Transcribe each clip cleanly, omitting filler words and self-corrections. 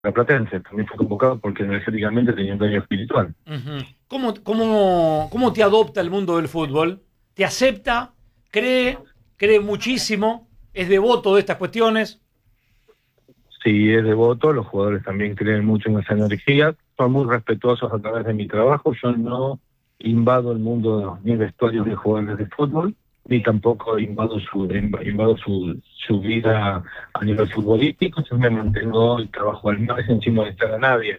Platense. También fue convocado porque energéticamente tenía un daño espiritual. ¿Cómo te adopta el mundo del fútbol? ¿Te acepta? ¿Cree muchísimo? ¿Es devoto de estas cuestiones? Sí, es devoto, los jugadores también creen mucho en esa energía, son muy respetuosos a través de mi trabajo. Yo no invado el mundo ni vestuarios de jugadores de fútbol, ni tampoco invado su vida a nivel futbolístico. Yo me mantengo el trabajo al margen sin molestar a nadie.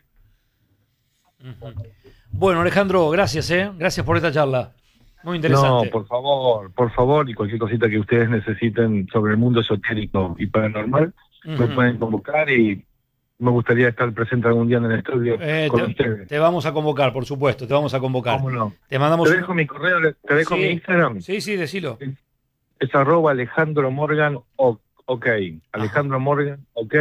Bueno, Alejandro, gracias, gracias por esta charla. Muy interesante. No, por favor, y cualquier cosita que ustedes necesiten sobre el mundo esotérico y paranormal, me pueden convocar y me gustaría estar presente algún día en el estudio con ustedes. Te vamos a convocar, por supuesto, te vamos a convocar. ¿Cómo no? Te mandamos Te dejo mi correo, te dejo mi Instagram. Sí, decilo. Es @Alejandro Morgan, ok. Alejandro Morgan, ok.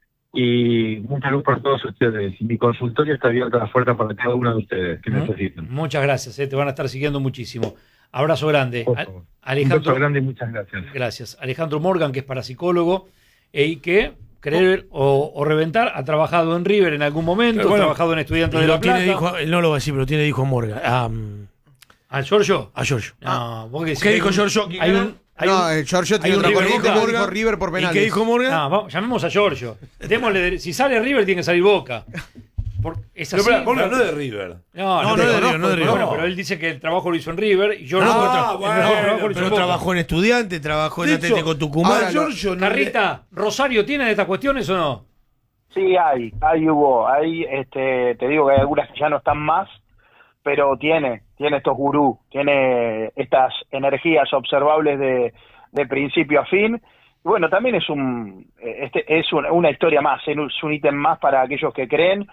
Y mucha luz para todos ustedes. Y mi consultorio está abierta a la puerta para cada uno de ustedes que necesiten. Muchas gracias, te van a estar siguiendo muchísimo. Abrazo grande. Alejandro, un beso grande y muchas gracias. Gracias. Alejandro Morgan, que es parapsicólogo y que, creer o reventar, ha trabajado en River en algún momento, ha trabajado en Estudiantes de La Plata. Él no lo va a decir, pero tiene hijo Morgan. ¿A Giorgio? A Giorgio. No, ¿qué dijo Giorgio? Giorgio tiene otra cosa. Dijo River por penales. ¿Y qué dijo Morgan? No, llamemos a Giorgio. Si sale River, tiene que salir Boca. Es así. Pero Morgan no es de River. No es de River. Bueno, pero él dice que el trabajo lo hizo en River y Giorgio pero trabajó en Estudiantes, trabajó en Atlético Tucumán. Giorgio, Carrita, ¿Rosario tiene de estas cuestiones o no? Sí, hubo. Te digo que hay algunas que ya no están más, pero tiene estos gurús, tiene estas energías observables de principio a fin. Y bueno, también es una historia más, es un ítem más para aquellos que creen.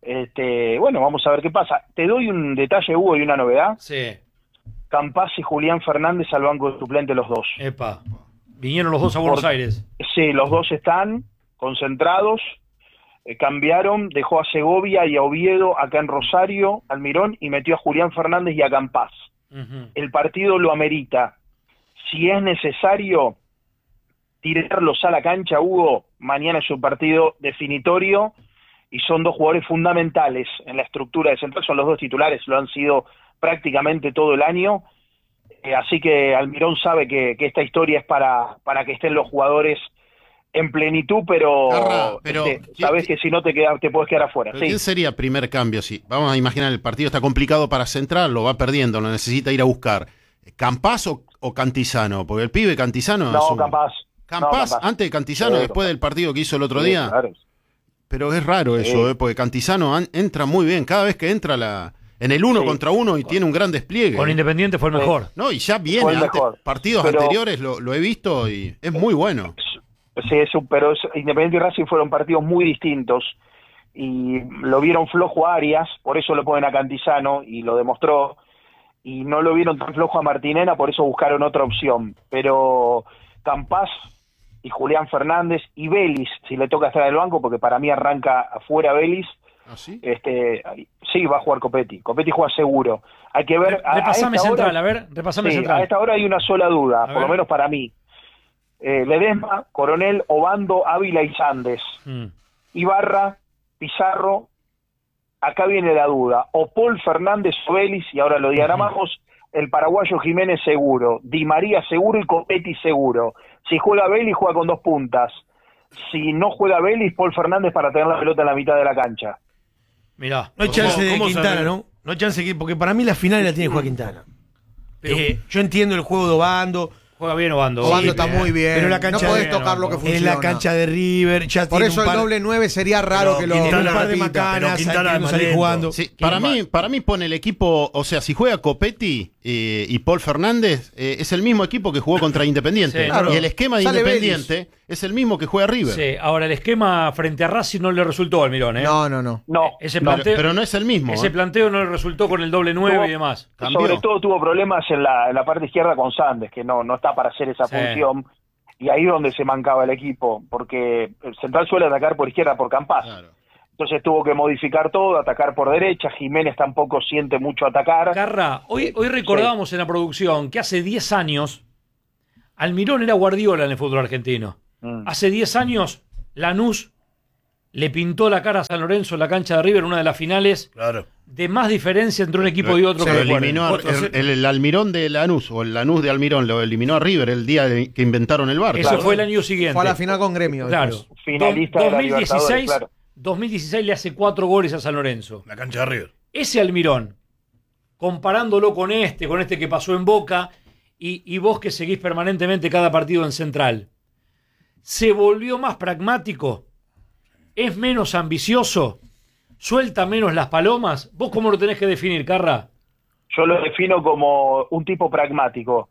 Bueno, vamos a ver qué pasa. Te doy un detalle, Hugo, y una novedad. Sí. Campás y Julián Fernández al banco de suplente, los dos. Epa, vinieron los dos a Buenos Aires. Sí, los dos están concentrados. Cambiaron, dejó a Segovia y a Oviedo acá en Rosario, Almirón, y metió a Julián Fernández y a Campás. El partido lo amerita. Si es necesario tirarlos a la cancha, Hugo, mañana es un partido definitorio y son dos jugadores fundamentales en la estructura de Central, son los dos titulares, lo han sido prácticamente todo el año, así que Almirón sabe que esta historia es para que estén los jugadores en plenitud, pero sabes que si no te puedes quedar afuera. ¿Sí? ¿Quién sería primer cambio? Si vamos a imaginar el partido está complicado para Central, lo va perdiendo, lo necesita ir a buscar. ¿Campás o Cantizano? Porque el pibe Cantizano... No, Campás. ¿Campás antes de Cantizano, después del partido que hizo el otro día? Claro. Pero es raro eso, porque Cantizano entra muy bien. Cada vez que entra en el uno contra uno y tiene un gran despliegue. Con Independiente fue el mejor. No, y ya viene, partidos anteriores lo he visto y es muy bueno. Sí, pero Independiente y Racing fueron partidos muy distintos y lo vieron flojo a Arias, por eso lo ponen a Cantizano y lo demostró, y no lo vieron tan flojo a Martinena, por eso buscaron otra opción. Pero Campás y Julián Fernández y Vélez, si le toca estar en el banco, porque para mí arranca afuera Vélez. ¿Ah, sí? Sí, va a jugar Copetti juega seguro. Hay que ver... Repasame Central, repasame Central. A esta hora hay una sola duda, por lo menos para mí. Ledesma, Coronel, Obando, Ávila y Sandes. Ibarra, Pizarro, acá viene la duda. O Paul Fernández o Vélez, y ahora lo diagramamos, el paraguayo Jiménez seguro, Di María seguro y Copetti seguro. Si juega Vélez, juega con dos puntas. Si no juega Vélez, Paul Fernández para tener la pelota en la mitad de la cancha. Mirá. No hay chance de Quintana, ¿no? No hay chance porque para mí la final la tiene Juan Quintana. Yo entiendo el juego de Obando. Juega bien Obando. Obando está muy bien. Pero la cancha no podés tocar lo que funciona. Es la cancha de River. Ya por eso el doble 9 sería raro que lo Quintana, un par de macanas, Quintana salir jugando. Sí, para mí pone el equipo, o sea, si juega Copetti y Paul Fernández, es el mismo equipo que jugó contra Independiente. Sí, claro. Y el esquema de Independiente es el mismo que juega River. Sí, ahora el esquema frente a Racing no le resultó a Almirón, ¿eh? No. Ese planteo, pero no es el mismo. Ese planteo no le resultó con el doble 9 y demás. Sobre todo tuvo problemas en la parte izquierda con Sandes, que no está para hacer esa función. Y ahí es donde se mancaba el equipo, porque el Central suele atacar por izquierda por Campás. Claro. Entonces tuvo que modificar todo, atacar por derecha. Jiménez tampoco siente mucho atacar. Carra, hoy recordábamos en la producción que hace 10 años Almirón era Guardiola en el fútbol argentino. Hace 10 años Lanús le pintó la cara a San Lorenzo en la cancha de River, una de las finales de más diferencia entre un equipo y otro. Se eliminó el Almirón de Lanús, o el Lanús de Almirón, lo eliminó a River el día que inventaron el VAR. Eso fue el año siguiente. Fue a la final con Gremio. Claro. Finalista 2016, 2016 le hace 4 goles a San Lorenzo. La cancha de River. Ese Almirón, comparándolo con este que pasó en Boca, y vos que seguís permanentemente cada partido en Central, ¿se volvió más pragmático? ¿Es menos ambicioso? ¿Suelta menos las palomas? ¿Vos cómo lo tenés que definir, Carra? Yo lo defino como un tipo pragmático.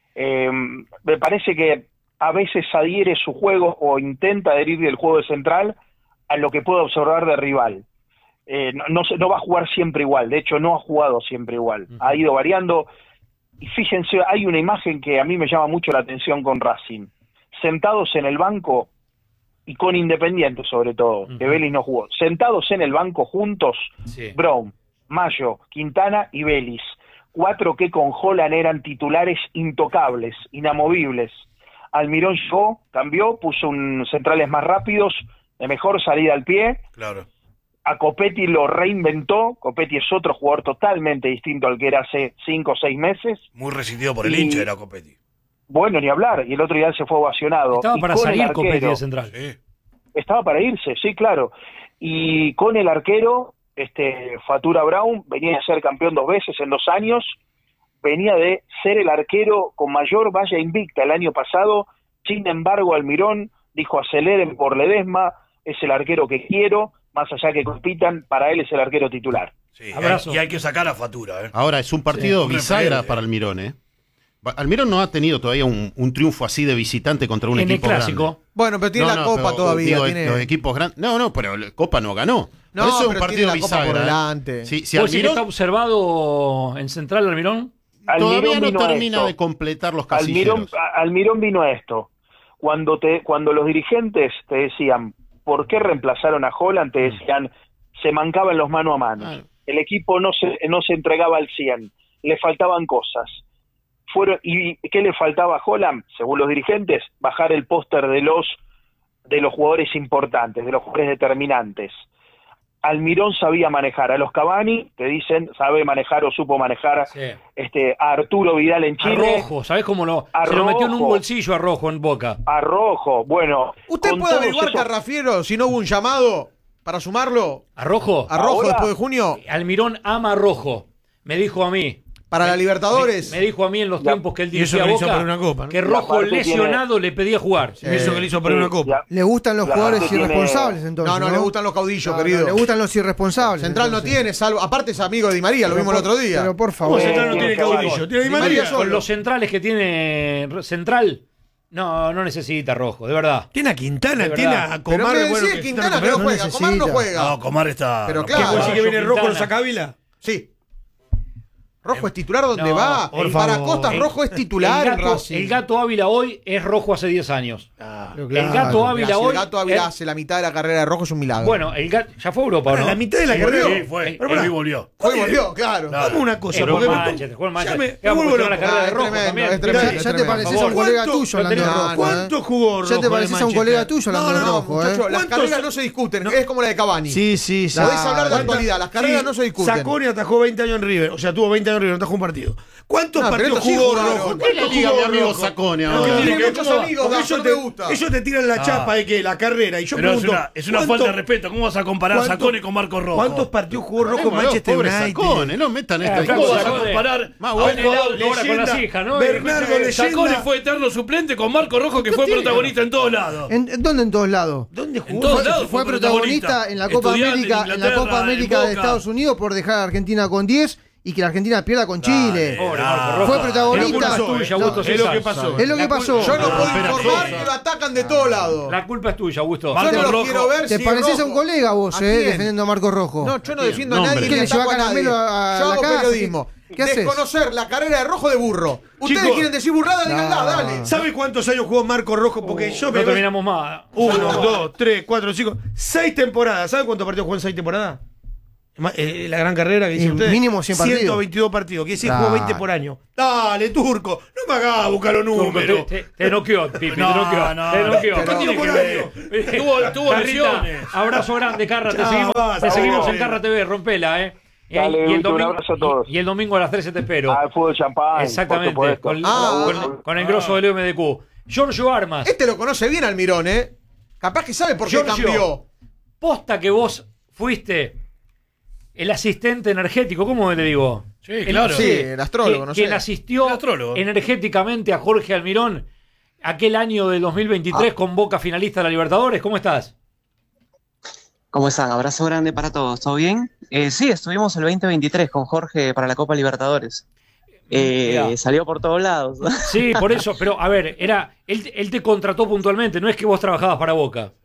Me parece que a veces adhiere su juego o intenta adherir del juego de Central a lo que puede observar de rival. No va a jugar siempre igual, de hecho no ha jugado siempre igual, ha ido variando. Y fíjense, hay una imagen que a mí me llama mucho la atención con Racing. Sentados en el banco, y con Independiente sobre todo, que Vélez no jugó, sentados en el banco juntos, Brown, Mayo, Quintana y Vélez, 4 que con Holland eran titulares intocables, inamovibles. Almirón llegó, cambió, puso centrales más rápidos, de mejor salida al pie. Claro. A Copetti lo reinventó. Copetti es otro jugador totalmente distinto al que era hace 5 o 6 meses. Muy resentido por el hincha era Copetti. Bueno, ni hablar, y el otro día se fue ovacionado. Estaba para salir Copetti de Central. Sí. Estaba para irse, sí, claro. Y con el arquero, Fatura Brown, venía de ser campeón 2 veces en 2 años, venía de ser el arquero con mayor valla invicta el año pasado. Sin embargo, Almirón dijo: aceleren por Ledesma, es el arquero que quiero, más allá que compitan, para él es el arquero titular. Sí, y hay que sacar a Fatura. Ahora, es un partido bisagra para Almirón, Almirón no ha tenido todavía un triunfo así de visitante contra un equipo clásico grande. Bueno, pero tiene la Copa todavía. Los equipos grandes. No, pero la Copa no ganó. No, por eso es un pero partido tiene la bisagra. Copa por delante. Si ¿Puede decir que está observado en Central Almirón? Todavía no termina de completar los casilleros. Almirón vino a esto. Cuando los dirigentes te decían, ¿por qué reemplazaron a Holland? Te decían, se mancaban los mano a mano. El equipo no se entregaba al 100. Le faltaban cosas. ¿Y qué le faltaba a Holland? Según los dirigentes, bajar el póster de los jugadores importantes, de los jugadores determinantes. Almirón sabía manejar a los Cavani, te dicen, sabe manejar o supo manejar a Arturo Vidal en Chile. A Rojo, ¿sabés cómo se lo metió en un bolsillo a Rojo en Boca? A Rojo, bueno. ¿Usted puede averiguar, Carrafiero, si no hubo un llamado para sumarlo? ¿A Rojo? ¿A Rojo después de junio? Almirón ama a Rojo, me dijo a mí. Para la Libertadores. Me dijo a mí en los tiempos que él dirigía a Boca una copa, ¿no? que Rojo lesionado le pedía jugar. Eso que le hizo para una copa. Le gustan los jugadores irresponsables, entonces. No, le gustan los caudillos, querido. Le gustan los irresponsables. Central entonces no tiene, salvo. Aparte es amigo de Di María, lo vimos el otro día. Pero por favor. Central no tiene caudillo. Tiene Di María con los centrales que tiene Central. No necesita Rojo, de verdad. Tiene a Quintana, tiene a Comar. Pero me decía Quintana que no juega. Comar no juega. No, Comar está. Pero claro. ¿Qué que viene Rojo en Sacávila? Sí. Rojo es titular donde va. Para Costas Rojo es titular en Racing. El Gato Ávila hoy es Rojo hace 10 años. Claro. El Gato Ávila hoy. El Gato Ávila hace la mitad de la carrera de Rojo, es un milagro. Bueno, el Gato ya fue a Europa, ¿no? La mitad de la carrera. Sí, fue. Pero volvió. Volvió, claro. ¿Cómo una cosa? Jugó en Manchester. La carrera de Rojo también. Ya te pareces a un colega tuyo hablando de Rojo. ¿Cuánto jugó Rojo? Ya te pareces a un colega tuyo hablando de Rojo. Muchachos, las carreras no se discuten. Es como la de Cavani. Sí. Podés hablar de actualidad. Las carreras no se discuten. Saconi atajó 20 años en River. O sea, tuvo 20 años en River, no atajó un partido. ¿Cuántos partidos jugó Rojo? ¿Qué le diga a mi amigo Saconi ahora? Tiene muchos amigos, no me gusta. Ellos te tiran la chapa de que la carrera. Y yo pregunto. Es una falta de respeto. ¿Cómo vas a comparar a Saconi con Marco Rojo? ¿Cuántos partidos jugó Rojo en Manchester United? Saconi, no metan esta ¿Cómo vas cosa. a comparar a un jugador con las hijas, ¿no? Bernardo Leyenda. Saconi fue eterno suplente con Marco Rojo, que fue protagonista en todos lados. ¿Dónde en todos lados? ¿Dónde jugó? En todos lados Fue protagonista en la Copa América, de Estados Unidos por dejar a Argentina con 10 y que la Argentina pierda con Chile. Fue protagonista. Es lo que pasó. Es lo que pasó. Yo no puedo informar que lo atacan de todos lados. La culpa es tuya, Augusto. Yo no lo quiero ver. Te pareces a un colega vos, defendiendo a Marco Rojo. No, yo no defiendo a nadie. ¿Qué le lleva caramelo a Yo la hago casa? periodismo. ¿Qué haces? Desconocer la carrera de Rojo de burro. Ustedes quieren decir burrada, díganla, dale. ¿Sabe cuántos años jugó Marco Rojo? Porque yo no terminamos más. 1, 2, 3, 4, 5, 6 temporadas. ¿Sabe cuántos partidos jugó en 6 temporadas? La gran carrera que dice usted. Mínimo 100 partidos. 122 partidos. Que dice jugó 20 por año. Dale, Turco. No me hagas buscar los números. Te noqueó, Pipi. Te noqueó. Partido por año. Tuvo lesiones. Abrazo grande, Carra. Te seguimos en Carra TV. Rompela, Dale, y el domingo, un abrazo a todos. Y el domingo a las 13 te espero. Fútbol champán. Exactamente. Con el grosso del MDQ. Giorgio Armas. Este lo conoce bien Almirón, ¿eh? Capaz que sabe por qué Giorgio, cambió. Posta que vos fuiste el asistente energético, ¿cómo le digo? Sí, claro. Sí, el astrólogo, no sé. Quien asistió energéticamente a Jorge Almirón aquel año de 2023 con Boca finalista de la Libertadores. ¿Cómo estás? ¿Cómo están? Abrazo grande para todos. ¿Todo bien? Sí, estuvimos el 2023 con Jorge para la Copa Libertadores. Salió por todos lados. Sí, por eso. Pero, a ver, él te contrató puntualmente. No es que vos trabajabas para Boca.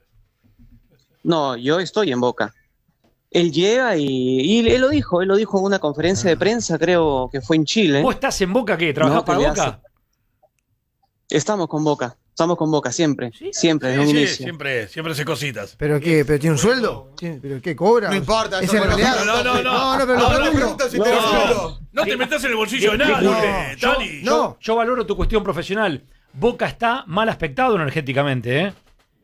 No, yo estoy en Boca. Él llega y él lo dijo en una conferencia de prensa, creo que fue en Chile. ¿Vos estás en Boca qué? ¿Trabajás para Boca? Estamos con Boca siempre, siempre, desde un inicio. Siempre hace cositas. ¿Pero qué? ¿Pero tiene un sueldo? ¿Pero qué cobra? No importa. ¿Es empleado? No, pero no preguntas si tenés sueldo. No te metas en el bolsillo de nadie, Dani. Yo valoro tu cuestión profesional. Boca está mal aspectado energéticamente, ¿eh?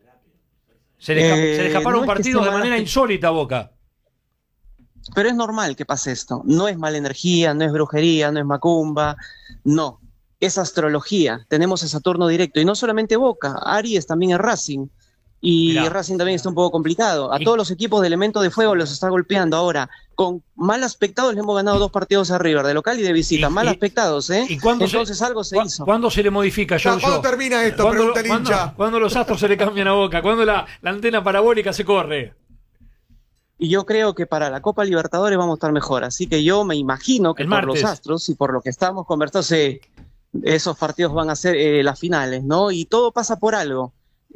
Se le escaparon partidos de manera insólita a Boca. Pero es normal que pase esto. No es mala energía, no es brujería, no es macumba, no. Es astrología. Tenemos a Saturno directo. Y no solamente Boca, Aries también es Racing. Y mirá, Racing también está un poco complicado. A todos los equipos de Elemento de Fuego los está golpeando ahora. Con mal aspectados le hemos ganado 2 partidos a River, de local y de visita. Mal aspectados, ¿eh? ¿Y entonces algo se hizo. ¿Cuándo se le modifica, Giorgio? ¿Cuándo termina esto? Pregunta el hincha. ¿Cuándo los astros se le cambian a Boca? ¿Cuándo la antena parabólica se corre? Y yo creo que para la Copa Libertadores vamos a estar mejor. Así que yo me imagino que por los astros y por lo que estamos conversando, esos partidos van a ser las finales, ¿no? Y todo pasa por algo.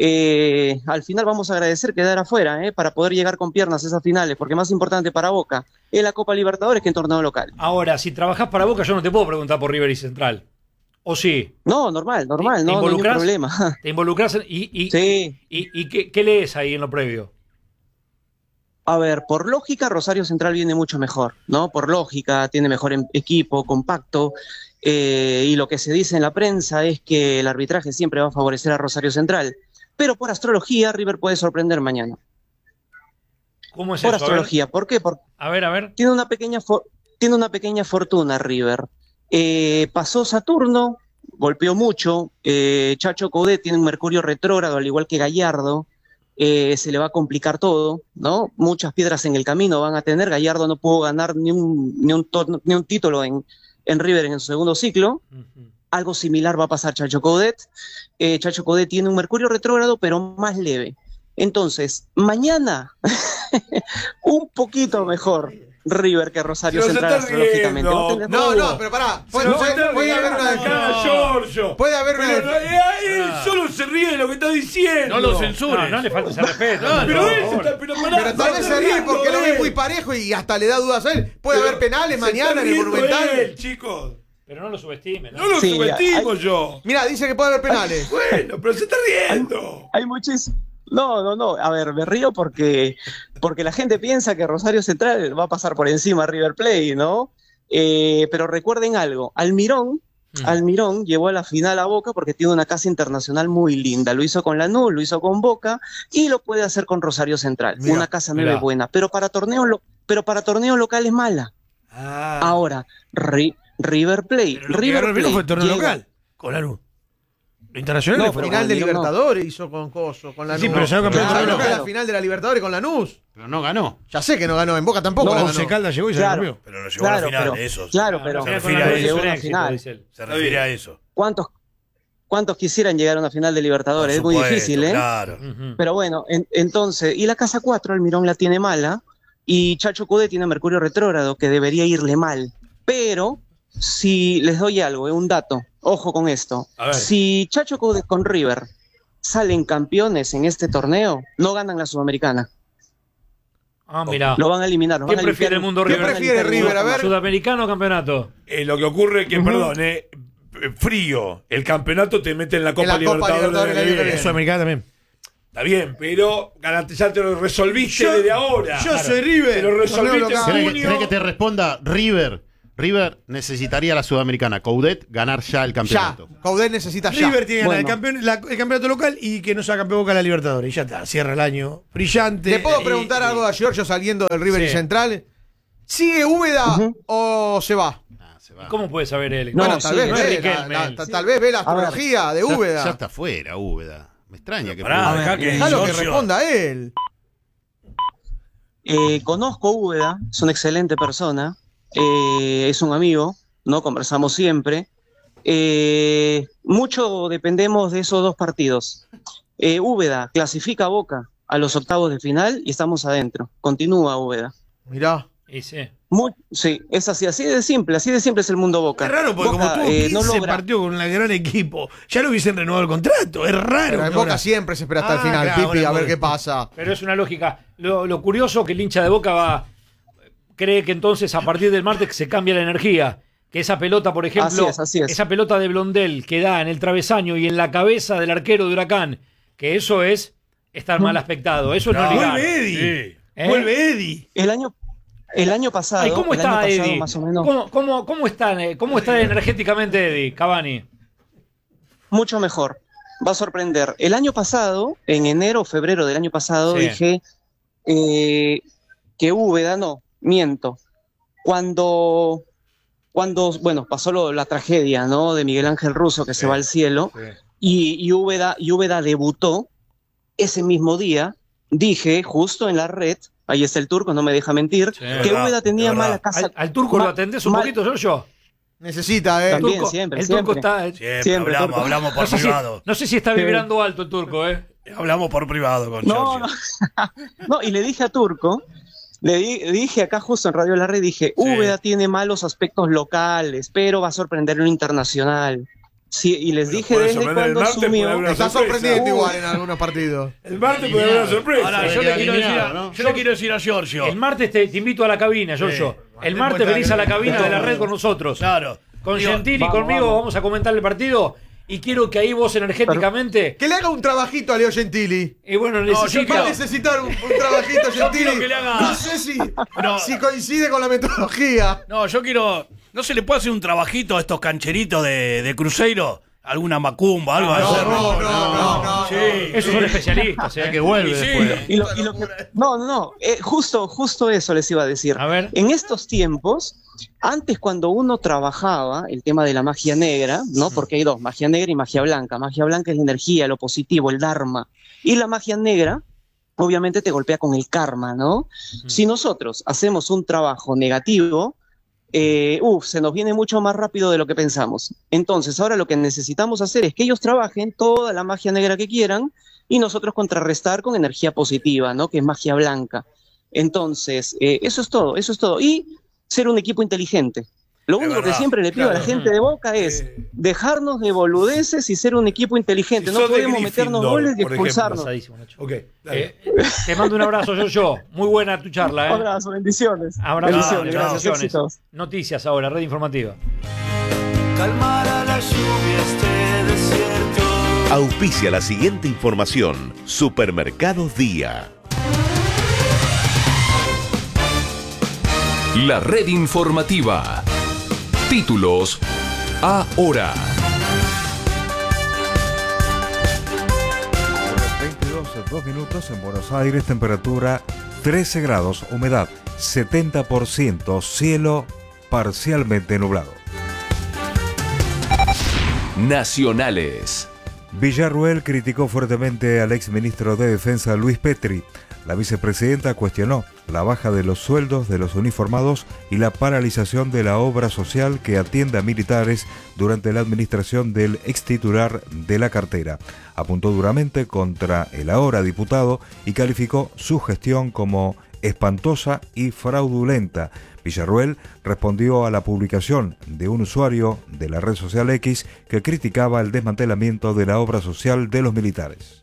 Al final vamos a agradecer quedar afuera, para poder llegar con piernas a esas finales, porque más importante para Boca es la Copa Libertadores que en torneo local. Ahora, si trabajás para Boca, yo no te puedo preguntar por River y Central. ¿O sí? No, normal, no hay ningún problema. ¿Te involucras? Sí. ¿Y qué lees ahí en lo previo? A ver, por lógica, Rosario Central viene mucho mejor, ¿no? Por lógica, tiene mejor equipo, compacto, y lo que se dice en la prensa es que el arbitraje siempre va a favorecer a Rosario Central. Pero por astrología, River puede sorprender mañana. ¿Cómo es por eso? Astrología, ¿por qué? A ver. Tiene una pequeña fortuna River. Pasó Saturno, golpeó mucho. Chacho Coudet tiene un Mercurio retrógrado, al igual que Gallardo. Se le va a complicar todo, ¿no? Muchas piedras en el camino van a tener. Gallardo no pudo ganar ni un título en River en su segundo ciclo. Algo similar va a pasar Chacho Coudet. Chacho Coudet tiene un Mercurio retrógrado, pero más leve. Entonces, mañana, un poquito mejor River que Rosario Central astrológicamente. No, pero pará. Puede haber una... Puede haber una... Solo se ríe de lo que está diciendo. No lo censures. No le falta ese respeto. Pero tal vez se ríe porque lo ve muy parejo y hasta le da dudas a él. Puede haber penales mañana en el Monumental. Chicos. Pero no lo subestimen. No lo subestimo yo. Mirá, dice que puede haber penales. Bueno, pero se está riendo. Hay muchísimo. No. A ver, me río porque la gente piensa que Rosario Central va a pasar por encima a River Plate, ¿no? Pero recuerden algo. Almirón llevó a la final a Boca porque tiene una casa internacional muy linda. Lo hizo con Lanús, lo hizo con Boca y lo puede hacer con Rosario Central. Una casa nueva y buena. Pero para torneo local es mala. Ahora, River Plate. River Plate fue el torneo local con Lanús. Lo internacional no, final de Libertadores hizo con Lanús. Sí, pero ya campeón. La final de la Libertadores con Lanús. Pero no ganó. Ya sé que no ganó, en Boca tampoco la ganó. Caldas llegó y se cambió. Pero no llegó a la final de esos. Claro, pero se refiere a llegó eso. a una final. Se refiere a eso. ¿Cuántos quisieran llegar a una final de Libertadores? Es muy difícil, ¿eh? Claro. Pero bueno, entonces, y la casa 4, Almirón la tiene mala, y Chacho Coudet tiene Mercurio retrógrado, que debería irle mal. Pero, si les doy algo, un dato, ojo con esto. Si Chacho Coudet con River salen campeones en este torneo, no ganan la Sudamericana. Mira. Lo van a eliminar. ¿Quién prefiere el mundo River? ¿Quién prefiere River? A ver. ¿Sudamericano o campeonato? Lo que ocurre es que, perdón, frío. El campeonato te mete en la Copa Libertadores. Sudamericana también. Está bien, pero ya te lo resolviste desde ahora. Yo soy River. Te lo resolviste en junio. ¿Cree que te responda River? River necesitaría la Sudamericana. Coudet ganar ya el campeonato. Ya. Coudet necesita ya. River tiene que ganar el campeonato local y que no sea campeón Boca la Libertadores. Y ya está, cierra el año. Brillante. ¿Le puedo preguntar algo a Giorgio saliendo del River y Central? ¿Sigue Úbeda o se va? ¿Cómo puede saber él? No, tal vez ve la astrología de Úbeda. Ya está fuera, Úbeda. Me extraña que... Déjalo que responda él. Conozco a Úbeda, es una excelente persona. Es un amigo, ¿no? Conversamos siempre. Mucho dependemos de esos dos partidos. Úbeda clasifica a Boca a los octavos de final y estamos adentro. Continúa Úbeda. Mirá. Sí, es así de simple es el mundo Boca. Es raro porque Boca, como tuvo 15 no partidos con un gran equipo, ya lo hubiesen renovado el contrato. Es raro. Pero en Boca siempre se espera hasta el final, Pipi, a ver qué pasa. Pero es una lógica. Lo curioso que el hincha de Boca cree que entonces a partir del martes se cambia la energía. Que esa pelota, por ejemplo, así es. Esa pelota de Blondel que da en el travesaño y en la cabeza del arquero de Huracán, que eso es estar mal aspectado. Eso no es ligar. Vuelve Eddie. Vuelve Eddie. El año pasado. Ay, ¿cómo está Eddie? Más o menos. ¿Cómo está energéticamente Eddie Cavani? Mucho mejor. Va a sorprender. El año pasado, en enero o febrero del año pasado, dije que Úbeda, no, miento. Cuando pasó la tragedia, ¿no? De Miguel Ángel Russo que se va al cielo y Úbeda debutó ese mismo día, dije justo en la red, ahí está el turco, no me deja mentir, que Úbeda tenía mala casa. ¿Al turco lo atendés un poquito, Giorgio? Necesita, También, el turco está... Siempre hablamos por privado. No sé si está vibrando alto el turco, Hablamos por privado con Giorgio. No, y le dije a Turco, le dije acá justo en Radio La Red, dije, Úbeda tiene malos aspectos locales, pero va a sorprender en lo internacional. Sí, y les dije desde cuando asumió. Está sorprendiendo igual en algunos partidos. El martes puede haber una sorpresa. Ahora, yo le quiero decir a Giorgio. El martes te invito a la cabina, Giorgio. El martes venís a la cabina de La Red con nosotros. Claro. Con Gentili y conmigo vamos a comentar el partido. Y quiero que ahí vos energéticamente... Que le haga un trabajito a Leo Gentili. Y bueno, va a necesitar un trabajito Gentili. Que le haga... No sé si coincide con la metodología. No, yo quiero... ¿No se le puede hacer un trabajito a estos cancheritos de Cruzeiro? ¿Alguna macumba, algo así? No. Sí. Esos son especialistas, que vuelve después. Justo eso les iba a decir. A ver. En estos tiempos, antes cuando uno trabajaba el tema de la magia negra, ¿no? Porque hay dos, magia negra y magia blanca. Magia blanca es la energía, lo positivo, el dharma. Y la magia negra, obviamente te golpea con el karma, ¿no? Si nosotros hacemos un trabajo negativo, se nos viene mucho más rápido de lo que pensamos. Entonces, ahora lo que necesitamos hacer es que ellos trabajen toda la magia negra que quieran y nosotros contrarrestar con energía positiva, ¿no? Que es magia blanca. Entonces, eso es todo. Y ser un equipo inteligente. Lo único que siempre le pido a la gente de Boca es dejarnos de boludeces y ser un equipo inteligente. No podemos meternos goles y expulsarnos. Te mando un abrazo, Giorgio. Muy buena tu charla. Un abrazo, bendiciones. Gracias. Noticias ahora, Red Informativa. Calmar a la lluvia este desierto. Auspicia la siguiente información. Supermercados Día. La Red Informativa. Títulos ahora. 22 minutos en Buenos Aires, temperatura 13 grados, humedad 70%, cielo parcialmente nublado. Nacionales. Villarruel criticó fuertemente al exministro de Defensa Luis Petri. La vicepresidenta cuestionó la baja de los sueldos de los uniformados y la paralización de la obra social que atiende a militares durante la administración del extitular de la cartera. Apuntó duramente contra el ahora diputado y calificó su gestión como espantosa y fraudulenta. Villarruel respondió a la publicación de un usuario de la red social X que criticaba el desmantelamiento de la obra social de los militares.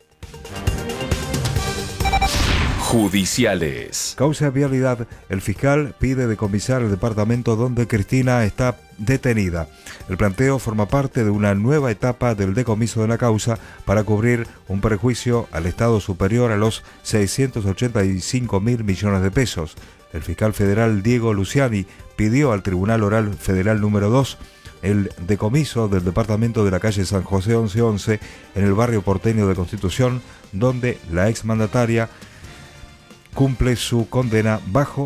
Judiciales. Causa vialidad. El fiscal pide decomisar el departamento donde Cristina está detenida. El planteo forma parte de una nueva etapa del decomiso de la causa para cubrir un perjuicio al Estado superior a los 685.000 millones de pesos. El fiscal federal Diego Luciani pidió al Tribunal Oral Federal número 2 el decomiso del departamento de la calle San José 1111 en el barrio porteño de Constitución, donde la exmandataria cumple su condena bajo